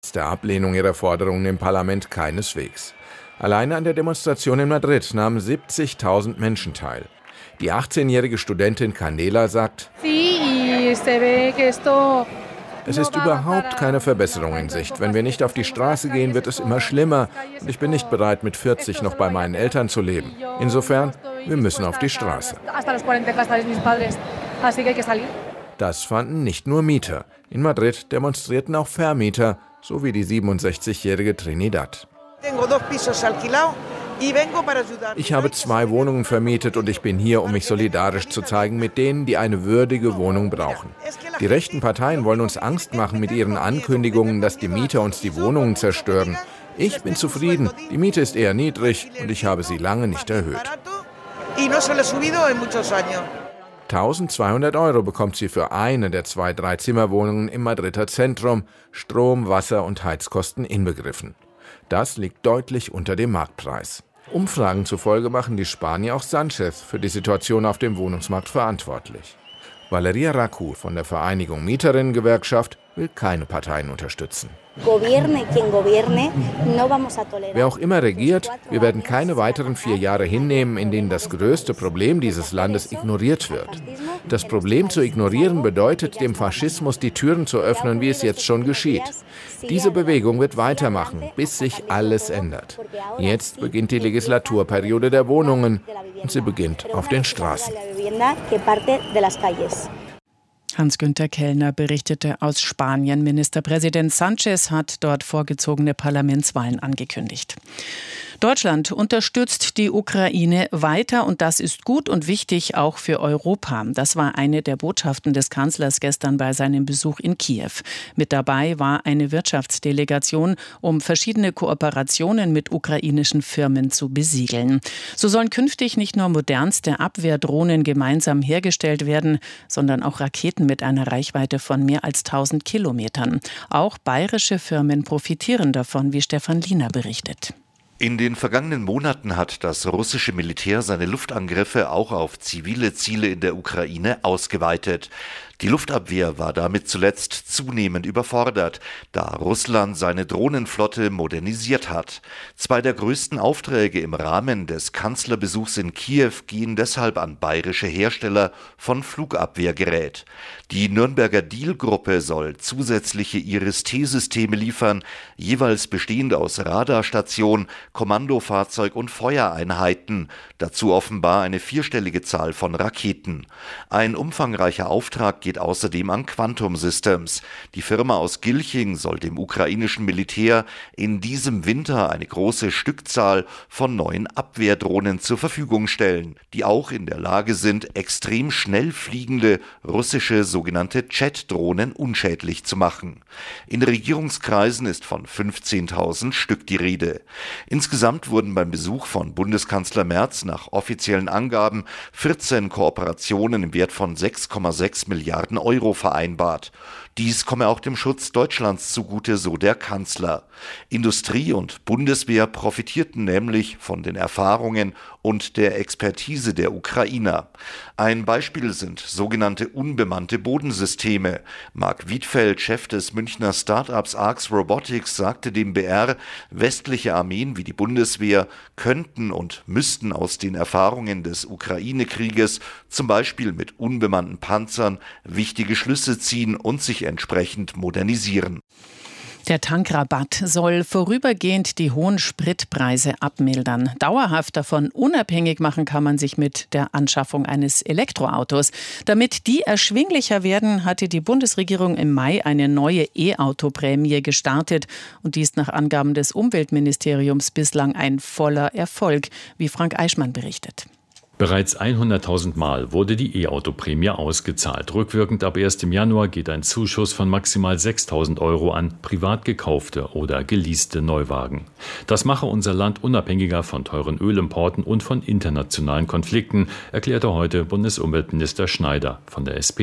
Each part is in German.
Der Ablehnung ihrer Forderungen im Parlament keineswegs. Alleine an der Demonstration in Madrid nahmen 70.000 Menschen teil. Die 18-jährige Studentin Canela sagt: Es ist überhaupt keine Verbesserung in Sicht. Wenn wir nicht auf die Straße gehen, wird es immer schlimmer. Und ich bin nicht bereit, mit 40 noch bei meinen Eltern zu leben. Insofern, wir müssen auf die Straße. Das fanden nicht nur Mieter. In Madrid demonstrierten auch Vermieter, so wie die 67-jährige Trinidad. Ich habe 2 Wohnungen vermietet und ich bin hier, um mich solidarisch zu zeigen mit denen, die eine würdige Wohnung brauchen. Die rechten Parteien wollen uns Angst machen mit ihren Ankündigungen, dass die Mieter uns die Wohnungen zerstören. Ich bin zufrieden, die Miete ist eher niedrig und ich habe sie lange nicht erhöht. 1.200 € bekommt sie für eine der 2 Dreizimmerwohnungen im Madrider Zentrum, Strom, Wasser und Heizkosten inbegriffen. Das liegt deutlich unter dem Marktpreis. Umfragen zufolge machen die Spanier auch Sánchez für die Situation auf dem Wohnungsmarkt verantwortlich. Valeria Racu von der Vereinigung Mieterinnen-Gewerkschaft will keine Parteien unterstützen. Wer auch immer regiert, wir werden keine weiteren 4 Jahre hinnehmen, in denen das größte Problem dieses Landes ignoriert wird. Das Problem zu ignorieren bedeutet, dem Faschismus die Türen zu öffnen, wie es jetzt schon geschieht. Diese Bewegung wird weitermachen, bis sich alles ändert. Jetzt beginnt die Legislaturperiode der Wohnungen und sie beginnt auf den Straßen. Hans-Günther Kellner berichtete aus Spanien. Ministerpräsident Sánchez hat dort vorgezogene Parlamentswahlen angekündigt. Deutschland unterstützt die Ukraine weiter und das ist gut und wichtig auch für Europa. Das war eine der Botschaften des Kanzlers gestern bei seinem Besuch in Kiew. Mit dabei war eine Wirtschaftsdelegation, um verschiedene Kooperationen mit ukrainischen Firmen zu besiegeln. So sollen künftig nicht nur modernste Abwehrdrohnen gemeinsam hergestellt werden, sondern auch Raketen mit einer Reichweite von mehr als 1000 Kilometern. Auch bayerische Firmen profitieren davon, wie Stefan Liener berichtet. In den vergangenen Monaten hat das russische Militär seine Luftangriffe auch auf zivile Ziele in der Ukraine ausgeweitet. Die Luftabwehr war damit zuletzt zunehmend überfordert, da Russland seine Drohnenflotte modernisiert hat. 2 der größten Aufträge im Rahmen des Kanzlerbesuchs in Kiew gehen deshalb an bayerische Hersteller von Flugabwehrgerät. Die Nürnberger Diehl-Gruppe soll zusätzliche Iris-T-Systeme liefern, jeweils bestehend aus Radarstation, Kommandofahrzeug und Feuereinheiten, dazu offenbar eine 4-stellige Zahl von Raketen. Ein umfangreicher Auftrag geht außerdem an Quantum Systems. Die Firma aus Gilching soll dem ukrainischen Militär in diesem Winter eine große Stückzahl von neuen Abwehrdrohnen zur Verfügung stellen, die auch in der Lage sind, extrem schnell fliegende russische sogenannte Jet-Drohnen unschädlich zu machen. In Regierungskreisen ist von 15.000 Stück die Rede. Insgesamt wurden beim Besuch von Bundeskanzler Merz nach offiziellen Angaben 14 Kooperationen im Wert von 6,6 Milliarden € vereinbart. Dies komme auch dem Schutz Deutschlands zugute, so der Kanzler. Industrie und Bundeswehr profitierten nämlich von den Erfahrungen und der Expertise der Ukrainer. Ein Beispiel sind sogenannte unbemannte Bodensysteme. Marc Wiedfeld, Chef des Münchner Start-ups Arx Robotics, sagte dem BR, westliche Armeen wie die Bundeswehr könnten und müssten aus den Erfahrungen des Ukraine-Krieges, zum Beispiel mit unbemannten Panzern, wichtige Schlüsse ziehen und sich entsprechend modernisieren. Der Tankrabatt soll vorübergehend die hohen Spritpreise abmildern. Dauerhaft davon unabhängig machen kann man sich mit der Anschaffung eines Elektroautos. Damit die erschwinglicher werden, hatte die Bundesregierung im Mai eine neue E-Auto-Prämie gestartet. Und die ist nach Angaben des Umweltministeriums bislang ein voller Erfolg, wie Frank Eichmann berichtet. Bereits 100.000 Mal wurde die E-Auto-Prämie ausgezahlt. Rückwirkend ab 1. Januar geht ein Zuschuss von maximal 6.000 € an privat gekaufte oder geleaste Neuwagen. Das mache unser Land unabhängiger von teuren Ölimporten und von internationalen Konflikten, erklärte heute Bundesumweltminister Schneider von der SPD.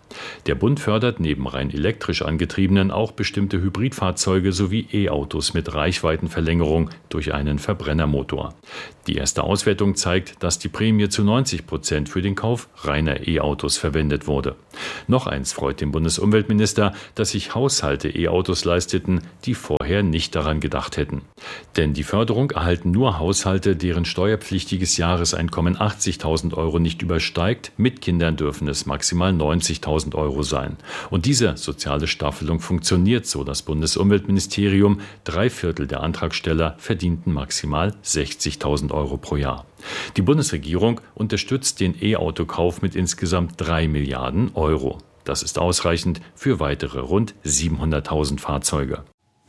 Der Bund fördert neben rein elektrisch angetriebenen auch bestimmte Hybridfahrzeuge sowie E-Autos mit Reichweitenverlängerung durch einen Verbrennermotor. Die erste Auswertung zeigt, dass die Prämie zu 90% für den Kauf reiner E-Autos verwendet wurde. Noch eins freut den Bundesumweltminister, dass sich Haushalte E-Autos leisteten, die vorher nicht daran gedacht hätten. Denn die Förderung erhalten nur Haushalte, deren steuerpflichtiges Jahreseinkommen 80.000 Euro nicht übersteigt. Mit Kindern dürfen es maximal 90.000 Euro sein. Und diese soziale Staffelung funktioniert, so das Bundesumweltministerium. 3/4 der Antragsteller verdienten maximal 60.000 Euro pro Jahr. Die Bundesregierung unterstützt den E-Autokauf mit insgesamt 3 Milliarden Euro. Das ist ausreichend für weitere rund 700.000 Fahrzeuge.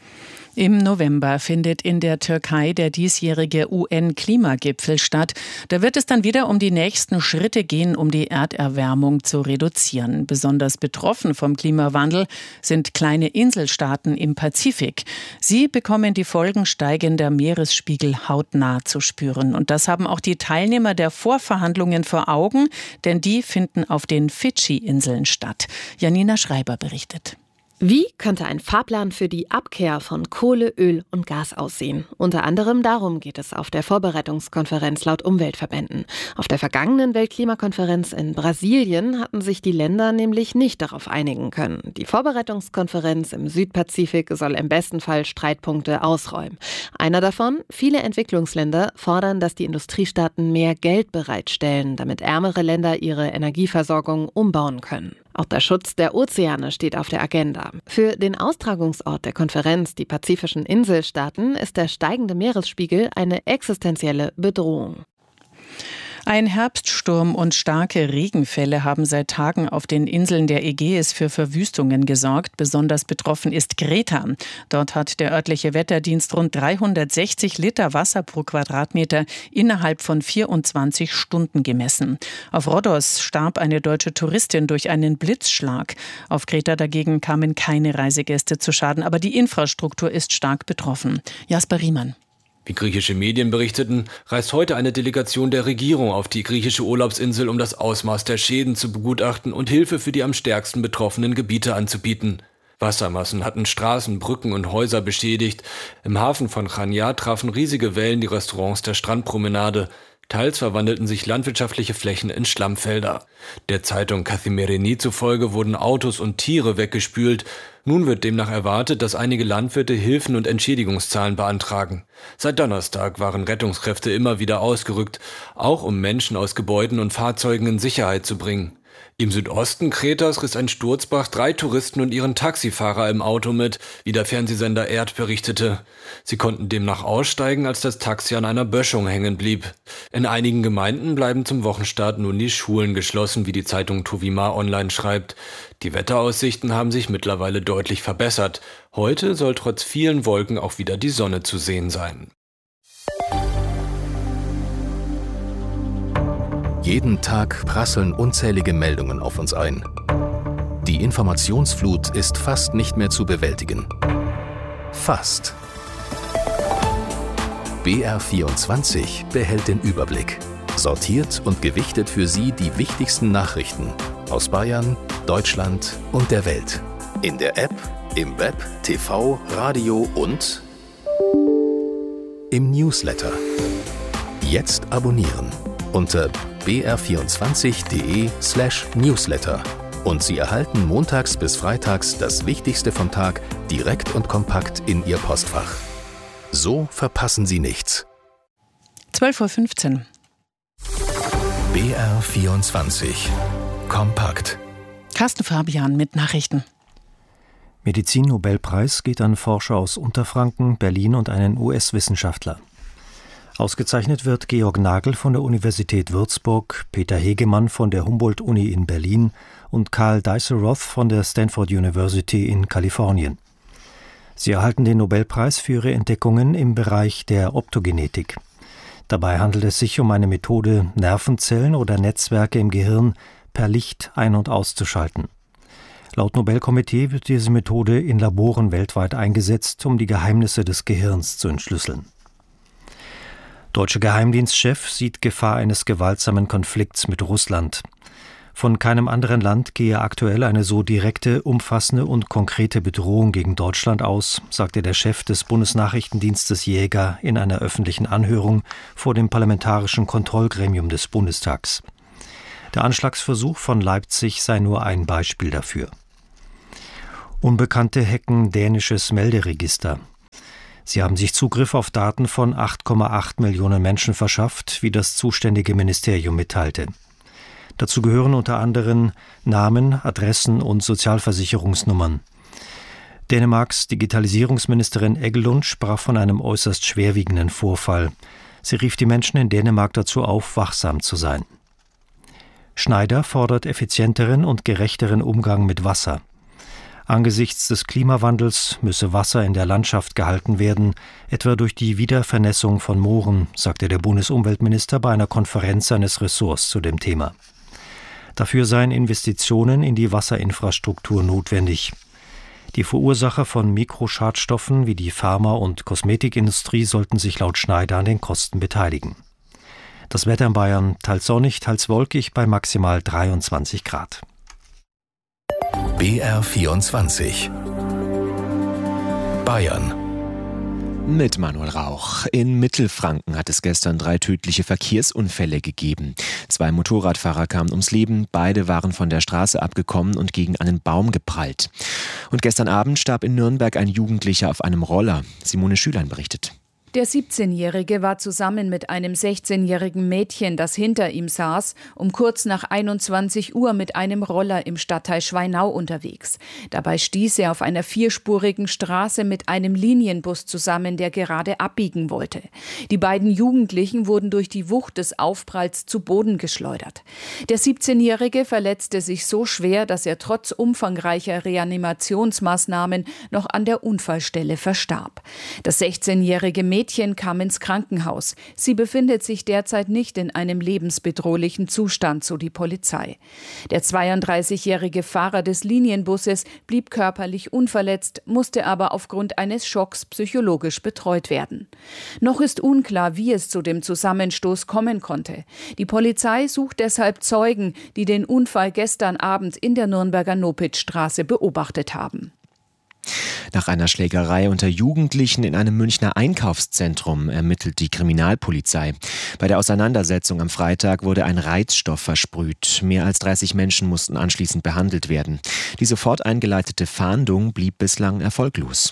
Im November findet in der Türkei der diesjährige UN-Klimagipfel statt. Da wird es dann wieder um die nächsten Schritte gehen, um die Erderwärmung zu reduzieren. Besonders betroffen vom Klimawandel sind kleine Inselstaaten im Pazifik. Sie bekommen die Folgen steigender Meeresspiegel hautnah zu spüren. Und das haben auch die Teilnehmer der Vorverhandlungen vor Augen, denn die finden auf den Fidschi-Inseln statt. Janina Schreiber berichtet. Wie könnte ein Fahrplan für die Abkehr von Kohle, Öl und Gas aussehen? Unter anderem darum geht es auf der Vorbereitungskonferenz laut Umweltverbänden. Auf der vergangenen Weltklimakonferenz in Brasilien hatten sich die Länder nämlich nicht darauf einigen können. Die Vorbereitungskonferenz im Südpazifik soll im besten Fall Streitpunkte ausräumen. Einer davon: viele Entwicklungsländer fordern, dass die Industriestaaten mehr Geld bereitstellen, damit ärmere Länder ihre Energieversorgung umbauen können. Auch der Schutz der Ozeane steht auf der Agenda. Für den Austragungsort der Konferenz, die pazifischen Inselstaaten, ist der steigende Meeresspiegel eine existenzielle Bedrohung. Ein Herbststurm und starke Regenfälle haben seit Tagen auf den Inseln der Ägäis für Verwüstungen gesorgt. Besonders betroffen ist Kreta. Dort hat der örtliche Wetterdienst rund 360 Liter Wasser pro Quadratmeter innerhalb von 24 Stunden gemessen. Auf Rhodos starb eine deutsche Touristin durch einen Blitzschlag. Auf Kreta dagegen kamen keine Reisegäste zu Schaden, aber die Infrastruktur ist stark betroffen. Jasper Riemann. Wie griechische Medien berichteten, reist heute eine Delegation der Regierung auf die griechische Urlaubsinsel, um das Ausmaß der Schäden zu begutachten und Hilfe für die am stärksten betroffenen Gebiete anzubieten. Wassermassen hatten Straßen, Brücken und Häuser beschädigt. Im Hafen von Chania trafen riesige Wellen die Restaurants der Strandpromenade. Teils verwandelten sich landwirtschaftliche Flächen in Schlammfelder. Der Zeitung Kathimerini zufolge wurden Autos und Tiere weggespült. Nun wird demnach erwartet, dass einige Landwirte Hilfen und Entschädigungszahlen beantragen. Seit Donnerstag waren Rettungskräfte immer wieder ausgerückt, auch um Menschen aus Gebäuden und Fahrzeugen in Sicherheit zu bringen. Im Südosten Kretas riss ein Sturzbach 3 Touristen und ihren Taxifahrer im Auto mit, wie der Fernsehsender Erd berichtete. Sie konnten demnach aussteigen, als das Taxi an einer Böschung hängen blieb. In einigen Gemeinden bleiben zum Wochenstart nun die Schulen geschlossen, wie die Zeitung Tuvima online schreibt. Die Wetteraussichten haben sich mittlerweile deutlich verbessert. Heute soll trotz vielen Wolken auch wieder die Sonne zu sehen sein. Jeden Tag prasseln unzählige Meldungen auf uns ein. Die Informationsflut ist fast nicht mehr zu bewältigen. Fast. BR24 behält den Überblick, sortiert und gewichtet für Sie die wichtigsten Nachrichten aus Bayern, Deutschland und der Welt. In der App, im Web, TV, Radio und im Newsletter. Jetzt abonnieren unter br24.de/Newsletter und Sie erhalten montags bis freitags das Wichtigste vom Tag direkt und kompakt in Ihr Postfach. So verpassen Sie nichts. 12:15 Uhr. BR24 kompakt. Carsten Fabian mit Nachrichten. Medizin-Nobelpreis geht an Forscher aus Unterfranken, Berlin und einen US-Wissenschaftler. Ausgezeichnet wird Georg Nagel von der Universität Würzburg, Peter Hegemann von der Humboldt-Uni in Berlin und Carl Dijsselroth von der Stanford University in Kalifornien. Sie erhalten den Nobelpreis für ihre Entdeckungen im Bereich der Optogenetik. Dabei handelt es sich um eine Methode, Nervenzellen oder Netzwerke im Gehirn per Licht ein- und auszuschalten. Laut Nobelkomitee wird diese Methode in Laboren weltweit eingesetzt, um die Geheimnisse des Gehirns zu entschlüsseln. Deutscher Geheimdienstchef sieht Gefahr eines gewaltsamen Konflikts mit Russland. Von keinem anderen Land gehe aktuell eine so direkte, umfassende und konkrete Bedrohung gegen Deutschland aus, sagte der Chef des Bundesnachrichtendienstes Jäger in einer öffentlichen Anhörung vor dem Parlamentarischen Kontrollgremium des Bundestags. Der Anschlagsversuch von Leipzig sei nur ein Beispiel dafür. Unbekannte hacken dänisches Melderegister. Sie haben sich Zugriff auf Daten von 8,8 Millionen Menschen verschafft, wie das zuständige Ministerium mitteilte. Dazu gehören unter anderem Namen, Adressen und Sozialversicherungsnummern. Dänemarks Digitalisierungsministerin Egelund sprach von einem äußerst schwerwiegenden Vorfall. Sie rief die Menschen in Dänemark dazu auf, wachsam zu sein. Schneider fordert effizienteren und gerechteren Umgang mit Wasser. Angesichts des Klimawandels müsse Wasser in der Landschaft gehalten werden, etwa durch die Wiedervernässung von Mooren, sagte der Bundesumweltminister bei einer Konferenz seines Ressorts zu dem Thema. Dafür seien Investitionen in die Wasserinfrastruktur notwendig. Die Verursacher von Mikroschadstoffen wie die Pharma- und Kosmetikindustrie sollten sich laut Schneider an den Kosten beteiligen. Das Wetter in Bayern teils sonnig, teils wolkig bei maximal 23 Grad. BR24 Bayern. Mit Manuel Rauch. In Mittelfranken hat es gestern 3 tödliche Verkehrsunfälle gegeben. 2 Motorradfahrer kamen ums Leben, beide waren von der Straße abgekommen und gegen einen Baum geprallt. Und gestern Abend starb in Nürnberg ein Jugendlicher auf einem Roller. Simone Schülein berichtet. Der 17-Jährige war zusammen mit einem 16-jährigen Mädchen, das hinter ihm saß, um kurz nach 21 Uhr mit einem Roller im Stadtteil Schweinau unterwegs. Dabei stieß er auf einer 4-spurigen Straße mit einem Linienbus zusammen, der gerade abbiegen wollte. Die beiden Jugendlichen wurden durch die Wucht des Aufpralls zu Boden geschleudert. Der 17-Jährige verletzte sich so schwer, dass er trotz umfangreicher Reanimationsmaßnahmen noch an der Unfallstelle verstarb. Das 16-jährige Mädchen kam ins Krankenhaus. Sie befindet sich derzeit nicht in einem lebensbedrohlichen Zustand, so die Polizei. Der 32-jährige Fahrer des Linienbusses blieb körperlich unverletzt, musste aber aufgrund eines Schocks psychologisch betreut werden. Noch ist unklar, wie es zu dem Zusammenstoß kommen konnte. Die Polizei sucht deshalb Zeugen, die den Unfall gestern Abend in der Nürnberger Nopitzstraße beobachtet haben. Nach einer Schlägerei unter Jugendlichen in einem Münchner Einkaufszentrum ermittelt die Kriminalpolizei. Bei der Auseinandersetzung am Freitag wurde ein Reizstoff versprüht. Mehr als 30 Menschen mussten anschließend behandelt werden. Die sofort eingeleitete Fahndung blieb bislang erfolglos.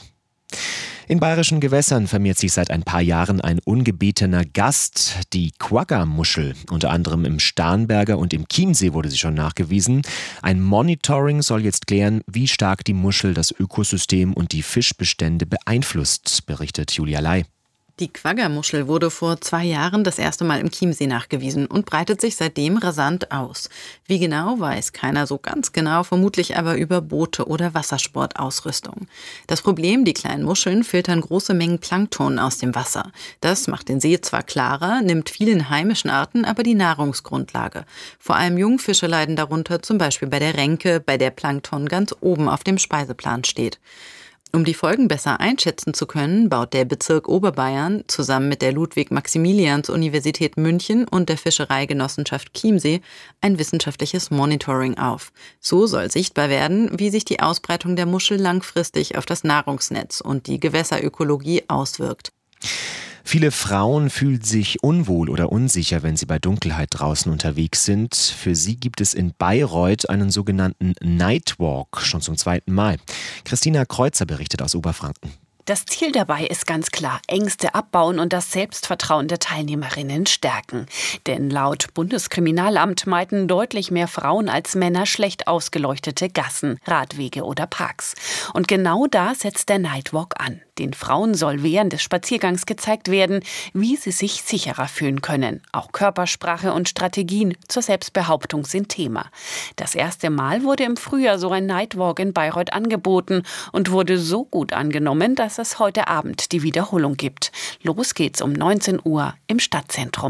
In bayerischen Gewässern vermehrt sich seit ein paar Jahren ein ungebetener Gast, die Quagga-Muschel. Unter anderem im Starnberger und im Chiemsee wurde sie schon nachgewiesen. Ein Monitoring soll jetzt klären, wie stark die Muschel das Ökosystem und die Fischbestände beeinflusst, berichtet Julia Ley. Die Quagga-Muschel wurde vor 2 Jahren das erste Mal im Chiemsee nachgewiesen und breitet sich seitdem rasant aus. Wie genau, weiß keiner so ganz genau, vermutlich aber über Boote oder Wassersportausrüstung. Das Problem, die kleinen Muscheln filtern große Mengen Plankton aus dem Wasser. Das macht den See zwar klarer, nimmt vielen heimischen Arten aber die Nahrungsgrundlage. Vor allem Jungfische leiden darunter, zum Beispiel bei der Renke, bei der Plankton ganz oben auf dem Speiseplan steht. Um die Folgen besser einschätzen zu können, baut der Bezirk Oberbayern zusammen mit der Ludwig-Maximilians-Universität München und der Fischereigenossenschaft Chiemsee ein wissenschaftliches Monitoring auf. So soll sichtbar werden, wie sich die Ausbreitung der Muschel langfristig auf das Nahrungsnetz und die Gewässerökologie auswirkt. Viele Frauen fühlen sich unwohl oder unsicher, wenn sie bei Dunkelheit draußen unterwegs sind. Für sie gibt es in Bayreuth einen sogenannten Nightwalk, schon zum 2. Mal. Christina Kreuzer berichtet aus Oberfranken. Das Ziel dabei ist ganz klar, Ängste abbauen und das Selbstvertrauen der Teilnehmerinnen stärken. Denn laut Bundeskriminalamt meiden deutlich mehr Frauen als Männer schlecht ausgeleuchtete Gassen, Radwege oder Parks. Und genau da setzt der Nightwalk an. Den Frauen soll während des Spaziergangs gezeigt werden, wie sie sich sicherer fühlen können. Auch Körpersprache und Strategien zur Selbstbehauptung sind Thema. Das erste Mal wurde im Frühjahr so ein Nightwalk in Bayreuth angeboten und wurde so gut angenommen, dass es heute Abend die Wiederholung gibt. Los geht's um 19 Uhr im Stadtzentrum.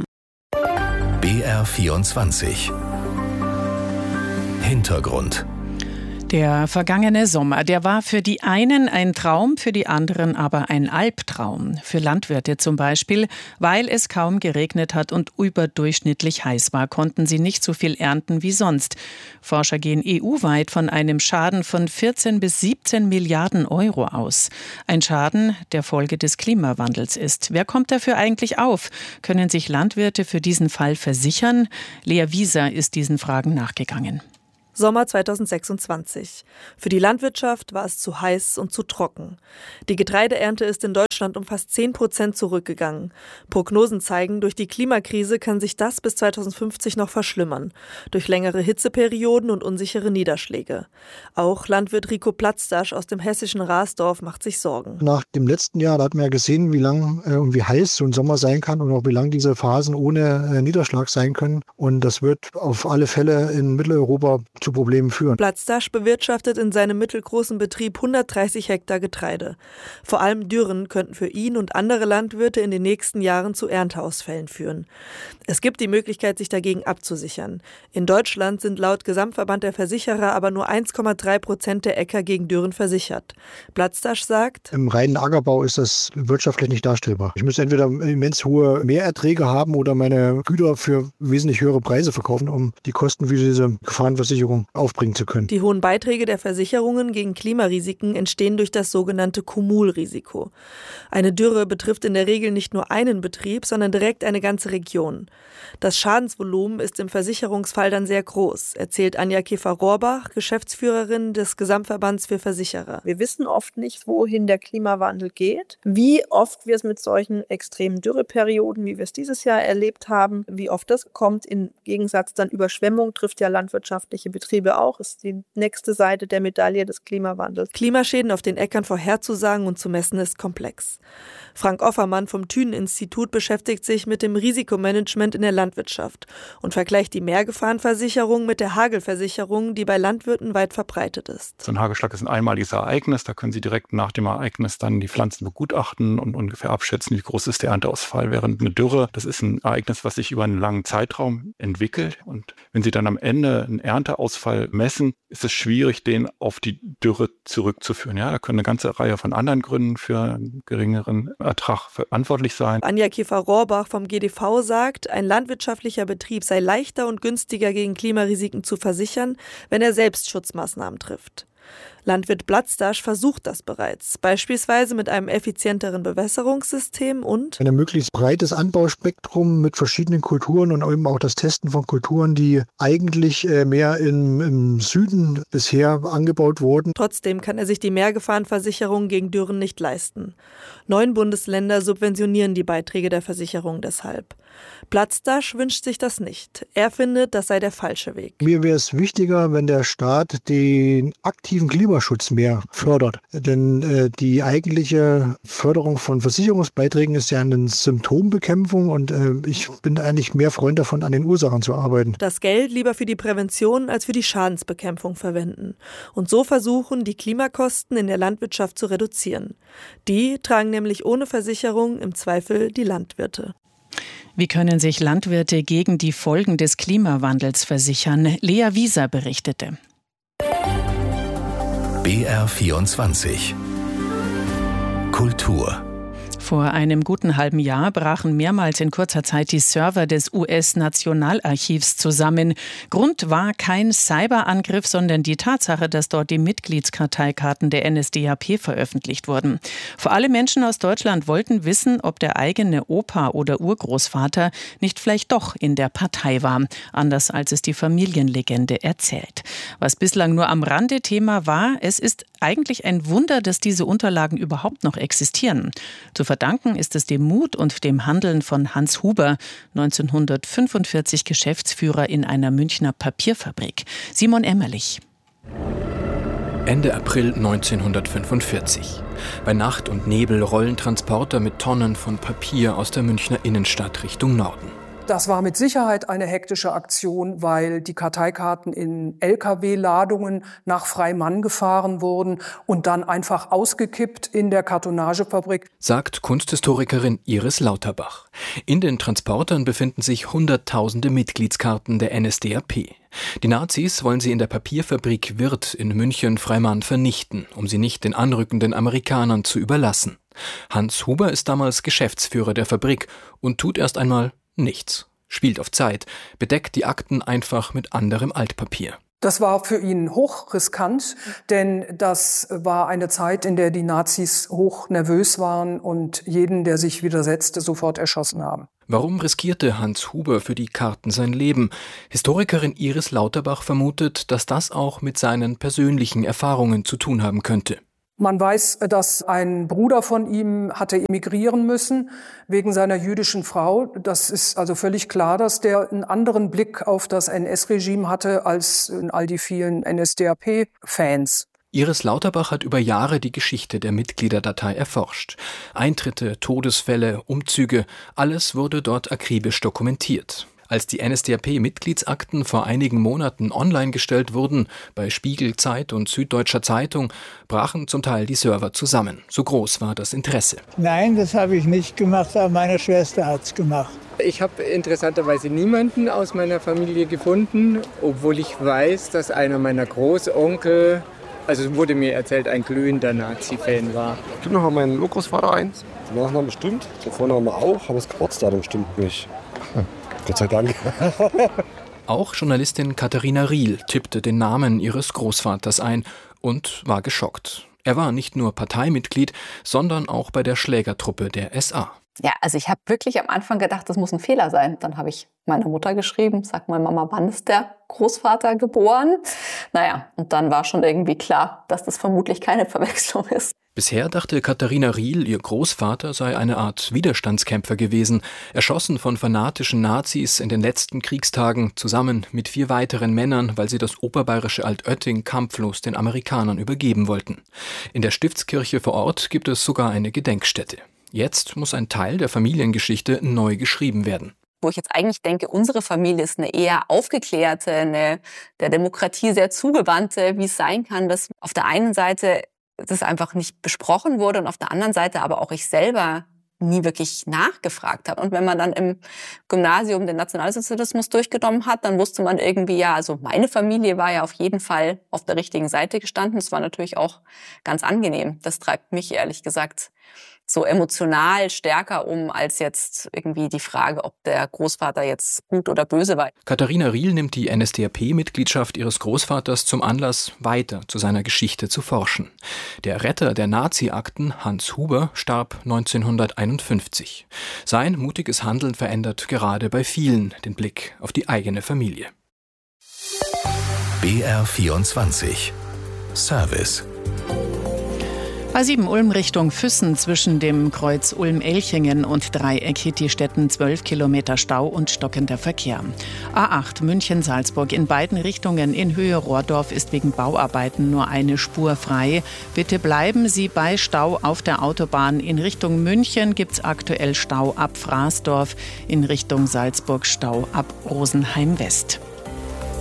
BR24 Hintergrund. Der vergangene Sommer, der war für die einen ein Traum, für die anderen aber ein Albtraum. Für Landwirte zum Beispiel, weil es kaum geregnet hat und überdurchschnittlich heiß war, konnten sie nicht so viel ernten wie sonst. Forscher gehen EU-weit von einem Schaden von 14 bis 17 Milliarden Euro aus. Ein Schaden, der Folge des Klimawandels ist. Wer kommt dafür eigentlich auf? Können sich Landwirte für diesen Fall versichern? Lea Wieser ist diesen Fragen nachgegangen. Sommer 2026. Für die Landwirtschaft war es zu heiß und zu trocken. Die Getreideernte ist in Deutschland um fast 10% zurückgegangen. Prognosen zeigen, durch die Klimakrise kann sich das bis 2050 noch verschlimmern. Durch längere Hitzeperioden und unsichere Niederschläge. Auch Landwirt Rico Platzdasch aus dem hessischen Rasdorf macht sich Sorgen. Nach dem letzten Jahr, da hat man ja gesehen, wie lang und wie heiß so ein Sommer sein kann und auch wie lang diese Phasen ohne Niederschlag sein können. Und das wird auf alle Fälle in Mitteleuropa zu Problemen führen. Platzdasch bewirtschaftet in seinem mittelgroßen Betrieb 130 Hektar Getreide. Vor allem Dürren könnten für ihn und andere Landwirte in den nächsten Jahren zu Ernteausfällen führen. Es gibt die Möglichkeit, sich dagegen abzusichern. In Deutschland sind laut Gesamtverband der Versicherer aber nur 1,3% der Äcker gegen Dürren versichert. Platzdasch sagt: Im reinen Ackerbau ist das wirtschaftlich nicht darstellbar. Ich muss entweder immens hohe Mehrerträge haben oder meine Güter für wesentlich höhere Preise verkaufen, um die Kosten für diese Gefahrenversicherung aufbringen zu können. Die hohen Beiträge der Versicherungen gegen Klimarisiken entstehen durch das sogenannte Kumulrisiko. Eine Dürre betrifft in der Regel nicht nur einen Betrieb, sondern direkt eine ganze Region. Das Schadensvolumen ist im Versicherungsfall dann sehr groß, erzählt Anja Käfer-Rohrbach, Geschäftsführerin des Gesamtverbands für Versicherer. Wir wissen oft nicht, wohin der Klimawandel geht, wie oft wir es mit solchen extremen Dürreperioden, wie wir es dieses Jahr erlebt haben, wie oft das kommt. Im Gegensatz dann Überschwemmung trifft ja landwirtschaftliche Betriebe auch, ist die nächste Seite der Medaille des Klimawandels. Klimaschäden auf den Äckern vorherzusagen und zu messen ist komplex. Frank Offermann vom Thünen-Institut beschäftigt sich mit dem Risikomanagement in der Landwirtschaft und vergleicht die Mehrgefahrenversicherung mit der Hagelversicherung, die bei Landwirten weit verbreitet ist. So ein Hagelschlag ist ein einmaliges Ereignis, da können Sie direkt nach dem Ereignis dann die Pflanzen begutachten und ungefähr abschätzen, wie groß ist der Ernteausfall. Während eine Dürre, das ist ein Ereignis, was sich über einen langen Zeitraum entwickelt, und wenn Sie dann am Ende einen Ernteausfall messen, ist es schwierig, den auf die Dürre zurückzuführen. Ja, da können eine ganze Reihe von anderen Gründen für einen geringeren Ertrag verantwortlich sein. Anja Käfer-Rohrbach vom GDV sagt, ein landwirtschaftlicher Betrieb sei leichter und günstiger gegen Klimarisiken zu versichern, wenn er selbst Schutzmaßnahmen trifft. Landwirt Platzdasch versucht das bereits, beispielsweise mit einem effizienteren Bewässerungssystem und ein möglichst breites Anbauspektrum mit verschiedenen Kulturen und eben auch das Testen von Kulturen, die eigentlich mehr im Süden bisher angebaut wurden. Trotzdem kann er sich die Mehrgefahrenversicherung gegen Dürren nicht leisten. 9 Bundesländer subventionieren die Beiträge der Versicherung deshalb. Platzdasch wünscht sich das nicht. Er findet, das sei der falsche Weg. Mir wäre es wichtiger, wenn der Staat den aktiven Klimaschutz mehr fördert. Denn die eigentliche Förderung von Versicherungsbeiträgen ist ja eine Symptombekämpfung, und ich bin eigentlich mehr Freund davon, an den Ursachen zu arbeiten. Das Geld lieber für die Prävention als für die Schadensbekämpfung verwenden. Und so versuchen, die Klimakosten in der Landwirtschaft zu reduzieren. Die tragen nämlich ohne Versicherung im Zweifel die Landwirte. Wie können sich Landwirte gegen die Folgen des Klimawandels versichern? Lea Wieser berichtete. BR24 Kultur. Vor einem guten halben Jahr brachen mehrmals in kurzer Zeit die Server des US-Nationalarchivs zusammen. Grund war kein Cyberangriff, sondern die Tatsache, dass dort die Mitgliedskarteikarten der NSDAP veröffentlicht wurden. Vor allem Menschen aus Deutschland wollten wissen, ob der eigene Opa oder Urgroßvater nicht vielleicht doch in der Partei war, anders als es die Familienlegende erzählt. Was bislang nur am Rande Thema war, es ist eigentlich ein Wunder, dass diese Unterlagen überhaupt noch existieren. Zu verdanken ist es dem Mut und dem Handeln von Hans Huber, 1945 Geschäftsführer in einer Münchner Papierfabrik. Simon Emmerlich. Ende April 1945. Bei Nacht und Nebel rollen Transporter mit Tonnen von Papier aus der Münchner Innenstadt Richtung Norden. Das war mit Sicherheit eine hektische Aktion, weil die Karteikarten in Lkw-Ladungen nach Freimann gefahren wurden und dann einfach ausgekippt in der Kartonagefabrik. Sagt Kunsthistorikerin Iris Lauterbach. In den Transportern befinden sich Hunderttausende Mitgliedskarten der NSDAP. Die Nazis wollen sie in der Papierfabrik Wirth in München-Freimann vernichten, um sie nicht den anrückenden Amerikanern zu überlassen. Hans Huber ist damals Geschäftsführer der Fabrik und tut erst einmal nichts. Spielt auf Zeit, bedeckt die Akten einfach mit anderem Altpapier. Das war für ihn hochriskant, denn das war eine Zeit, in der die Nazis hoch nervös waren und jeden, der sich widersetzte, sofort erschossen haben. Warum riskierte Hans Huber für die Karten sein Leben? Historikerin Iris Lauterbach vermutet, dass das auch mit seinen persönlichen Erfahrungen zu tun haben könnte. Man weiß, dass ein Bruder von ihm hatte emigrieren müssen wegen seiner jüdischen Frau. Das ist also völlig klar, dass der einen anderen Blick auf das NS-Regime hatte als all die vielen NSDAP-Fans. Iris Lauterbach hat über Jahre die Geschichte der Mitgliederdatei erforscht. Eintritte, Todesfälle, Umzüge, alles wurde dort akribisch dokumentiert. Als die NSDAP-Mitgliedsakten vor einigen Monaten online gestellt wurden, bei Spiegel, Zeit und Süddeutscher Zeitung, brachen zum Teil die Server zusammen. So groß war das Interesse. Nein, das habe ich nicht gemacht, aber meine Schwester hat es gemacht. Ich habe interessanterweise niemanden aus meiner Familie gefunden, obwohl ich weiß, dass einer meiner Großonkel, also wurde mir erzählt, ein glühender Nazi-Fan war. Stimmt noch mal mein Urgroßvater ein. Der Nachname stimmt, der Vorname auch, aber das Geburtsdatum stimmt nicht. Gott sei Dank. Auch Journalistin Katharina Riel tippte den Namen ihres Großvaters ein und war geschockt. Er war nicht nur Parteimitglied, sondern auch bei der Schlägertruppe der SA. Ja, also ich habe wirklich am Anfang gedacht, das muss ein Fehler sein. Dann habe ich meiner Mutter geschrieben, sag mal Mama, wann ist der Großvater geboren? Naja, und dann war schon irgendwie klar, dass das vermutlich keine Verwechslung ist. Bisher dachte Katharina Riel, ihr Großvater sei eine Art Widerstandskämpfer gewesen, erschossen von fanatischen Nazis in den letzten Kriegstagen zusammen mit 4 weiteren Männern, weil sie das oberbayerische Altötting kampflos den Amerikanern übergeben wollten. In der Stiftskirche vor Ort gibt es sogar eine Gedenkstätte. Jetzt muss ein Teil der Familiengeschichte neu geschrieben werden. Wo ich jetzt eigentlich denke, unsere Familie ist eine eher aufgeklärte, eine der Demokratie sehr zugewandte, wie es sein kann, dass auf der einen Seite das einfach nicht besprochen wurde und auf der anderen Seite aber auch ich selber nie wirklich nachgefragt habe. Und wenn man dann im Gymnasium den Nationalsozialismus durchgenommen hat, dann wusste man irgendwie, ja, also meine Familie war ja auf jeden Fall auf der richtigen Seite gestanden. Das war natürlich auch ganz angenehm. Das treibt mich ehrlich gesagt so emotional stärker als jetzt irgendwie die Frage, ob der Großvater jetzt gut oder böse war. Katharina Riel nimmt die NSDAP-Mitgliedschaft ihres Großvaters zum Anlass, weiter zu seiner Geschichte zu forschen. Der Retter der Nazi-Akten, Hans Huber, starb 1951. Sein mutiges Handeln verändert gerade bei vielen den Blick auf die eigene Familie. BR24 Service. A7 Ulm Richtung Füssen zwischen dem Kreuz Ulm-Elchingen und Dreieck Hitti-Stetten 12 Kilometer Stau und stockender Verkehr. A8 München-Salzburg in beiden Richtungen in Höhe Rohrdorf ist wegen Bauarbeiten nur eine Spur frei. Bitte bleiben Sie bei Stau auf der Autobahn. In Richtung München gibt's aktuell Stau ab Fraßdorf, in Richtung Salzburg Stau ab Rosenheim West.